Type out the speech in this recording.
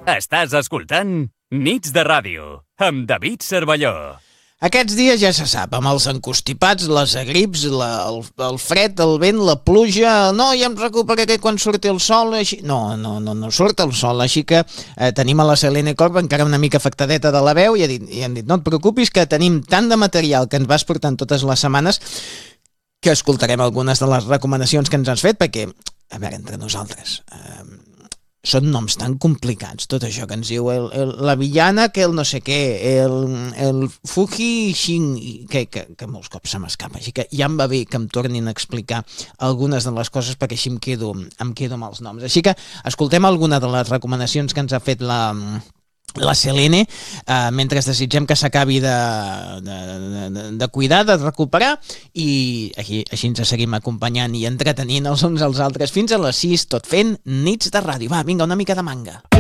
Estàs escoltant Nits de Ràdio, amb David Cervelló. Aquests dies ja se sap, amb els encostipats, les agrips, el fred, el vent, la pluja... No, ja em recuperaré quan surti el sol, així... No surt el sol, així que tenim a la Selene Corb encara una mica afectadeta de la veu i hem dit, no et preocupis, que tenim tant de material que ens vas portant totes les setmanes que escoltarem algunes de les recomanacions que ens has fet, perquè, a veure, entre nosaltres... són noms tan complicats, tot això que ens diu la villana, que el no sé què, el Fuji Shin, que molts cops se m'escapa, així que ja em va bé que em tornin a explicar algunes de les coses perquè així em quedo amb els noms. Així que escoltem alguna de les recomanacions que ens ha fet la Selene, mentre desitgem que s'acabi de cuidar, de recuperar, i així ens seguim acompanyant i entretenint els uns als altres fins a les 6, tot fent Nits de Ràdio. Va, vinga, una mica de manga.